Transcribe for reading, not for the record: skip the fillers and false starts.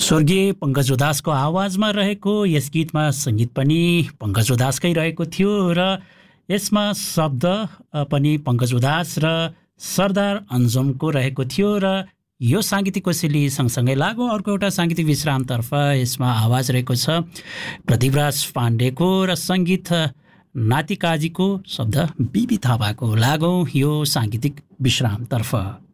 स्वर्गीय पंकज उदासको आवाजमा रहेको यस गीतमा सङ्गीत पनि पंकज उदासकै रहेको थियो र यसमा शब्द पनि पंकज उदास र सरदार अन्जमको रहेको थियो र यो साङ्गीतिक कोसेली सँगसँगै लागु अर्को एउटा साङ्गीतिक विश्रामतर्फ यसमा आवाज रहेको छ प्रदीपराज पाण्डेको र सङ्गीत नातिकाजीको, शब्द बिबी थापाको। लागौँ यो साङ्गीतिक विश्रामतर्फ।